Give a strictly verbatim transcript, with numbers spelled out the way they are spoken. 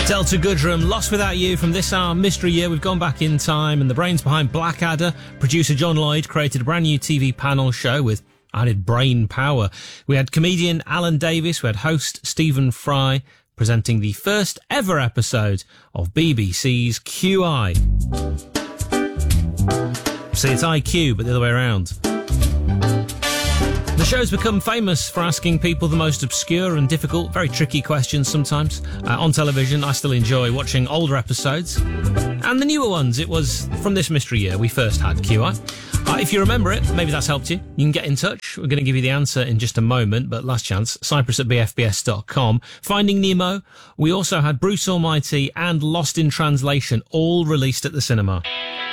Delta Goodrem, Lost Without You. From this our mystery year, we've gone back in time, and the brains behind Blackadder, producer John Lloyd, created a brand new T V panel show with added brain power. We had comedian Alan Davis, we had host Stephen Fry, presenting the first ever episode of B B C's Q I. See, it's I Q, but the other way around. The show's become famous for asking people the most obscure and difficult, very tricky questions sometimes. Uh, on television, I still enjoy watching older episodes. And the newer ones, it was from this mystery year we first had Q I. Uh, if you remember it, maybe that's helped you. You can get in touch. We're going to give you the answer in just a moment, but last chance, cyprus at b f b s dot com. Finding Nemo. We also had Bruce Almighty and Lost in Translation, all released at the cinema.